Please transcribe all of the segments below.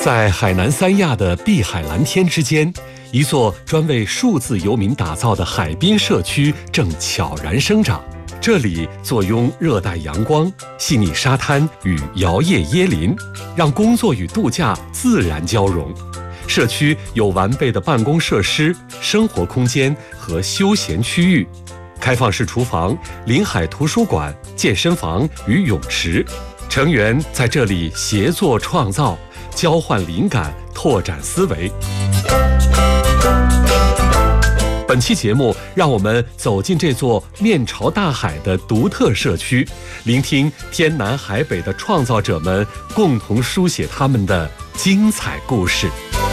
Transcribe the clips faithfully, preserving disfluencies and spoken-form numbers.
在海南三亚的碧海蓝天之间，一座专为数字游民打造的海滨社区正悄然生长。这里坐拥热带阳光、细腻沙滩与摇曳椰林，让工作与度假自然交融。社区有完备的办公设施、生活空间和休闲区域，开放式厨房、临海图书馆、健身房与泳池，成员在这里协作创造，交换灵感，拓展思维。本期节目，让我们走进这座面朝大海的独特社区，聆听天南海北的创造者们共同书写他们的精彩故事。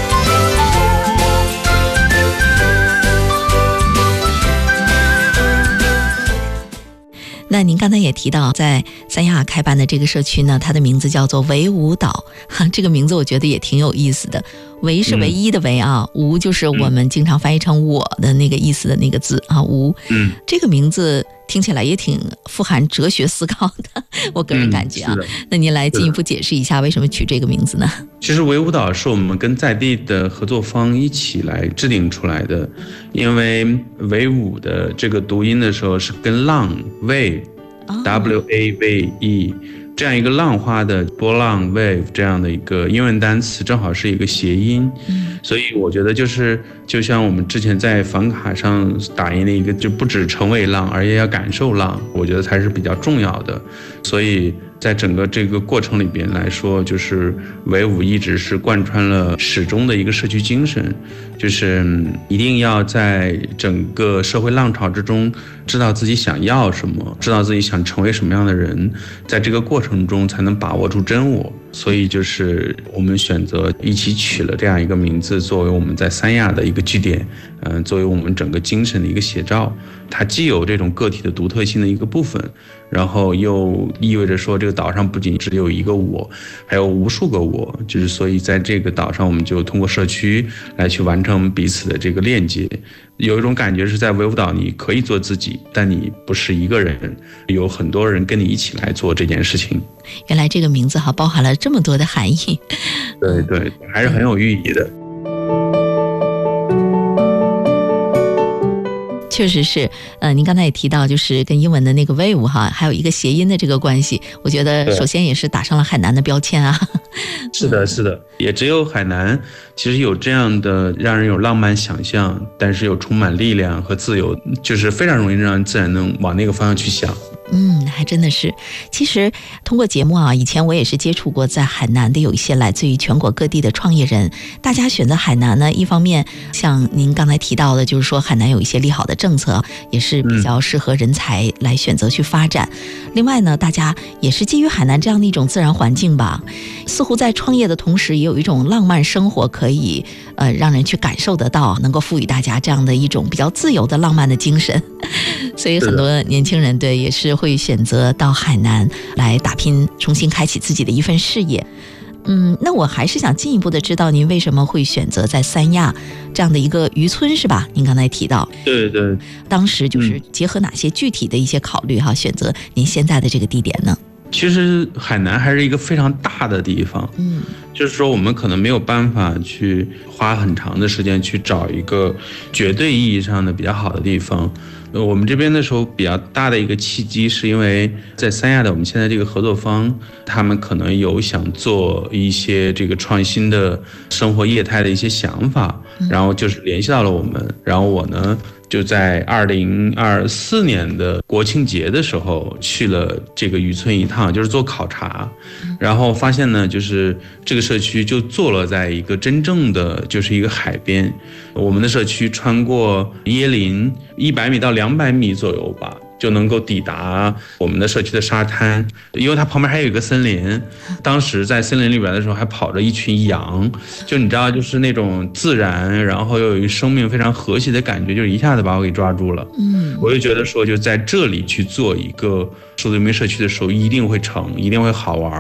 那您刚才也提到，在三亚开办的这个社区呢，它的名字叫做唯吾岛，哈，这个名字我觉得也挺有意思的。唯是唯一的唯啊，吾、嗯、就是我们经常翻译成我的那个意思的那个字啊，吾。嗯，这个名字听起来也挺富含哲学思考的，我个人感觉啊。嗯、那您来进一步解释一下为什么取这个名字呢？ 其实唯吾岛是我们跟在地的合作方一起来制定出来的，因为唯吾的这个读音的时候是跟浪 wave、oh. W A V E 这样一个浪花的波浪 wave 这样的一个英文单词，正好是一个谐音。嗯，所以我觉得就是就像我们之前在房卡上打印的一个，就不止成为浪，而且要感受浪，我觉得才是比较重要的。所以在整个这个过程里边来说，就是唯吾一直是贯穿了始终的一个社区精神，就是一定要在整个社会浪潮之中知道自己想要什么，知道自己想成为什么样的人，在这个过程中才能把握住真我。所以就是我们选择一起取了这样一个名字，作为我们在三亚的一个据点，嗯、呃，作为我们整个精神的一个写照。它既有这种个体的独特性的一个部分，然后又意味着说这个岛上不仅只有一个我，还有无数个我，就是所以在这个岛上我们就通过社区来去完成彼此的这个链接。有一种感觉是在唯吾岛你可以做自己，但你不是一个人，有很多人跟你一起来做这件事情。 原来这个名字哈包含了这么多的含义。 对对，还是很有寓意的。 确实是，呃，您刚才也提到，就是跟英文的那个 wave 哈，还有一个谐音的这个关系，我觉得首先也是打上了海南的标签啊。 是的，是的，也只有海南其实有这样的让人有浪漫想象，但是又充满力量和自由，就是非常容易让人自然能往那个方向去想。 嗯，还真的是。其实通过节目啊，以前我也是接触过在海南的有一些来自于全国各地的创业人。大家选择海南呢，一方面像您刚才提到的，就是说海南有一些利好的政策，也是比较适合人才来选择去发展。嗯、另外呢，大家也是基于海南这样的一种自然环境吧，似乎在创业的同时，也有一种浪漫生活可以呃让人去感受得到，能够赋予大家这样的一种比较自由的浪漫的精神。所以很多年轻人对也是会选择到海南来打拼，重新开启自己的一份事业。嗯，那我还是想进一步的知道您为什么会选择在三亚这样的一个渔村，是吧？您刚才提到， 对对， 当时就是结合哪些具体的一些考虑哈，选择您现在的这个地点呢？ 其实海南还是一个非常大的地方，嗯，就是说我们可能没有办法去花很长的时间去找一个绝对意义上的比较好的地方。呃，我们这边的时候比较大的一个契机，是因为在三亚的我们现在这个合作方，他们可能有想做一些这个创新的生活业态的一些想法，然后就是联系到了我们，然后我呢就在二零二四年的国庆节的时候去了这个渔村一趟，就是做考察，然后发现呢，就是这个社区就坐落在一个真正的就是一个海边，我们的社区穿过椰林一百米到两百米左右吧，就能够抵达我们的社区的沙滩，因为它旁边还有一个森林。当时在森林里边的时候，还跑着一群羊，就你知道，就是那种自然，然后又有生命非常和谐的感觉，就一下子把我给抓住了。嗯，我就觉得说，就在这里去做一个数字游民社区的时候，一定会成，一定会好玩，